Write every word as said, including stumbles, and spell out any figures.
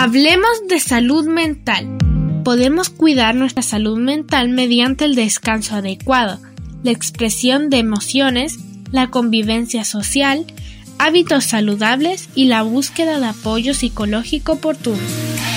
Hablemos de salud mental. Podemos cuidar nuestra salud mental mediante el descanso adecuado, la expresión de emociones, la convivencia social, hábitos saludables y la búsqueda de apoyo psicológico oportuno.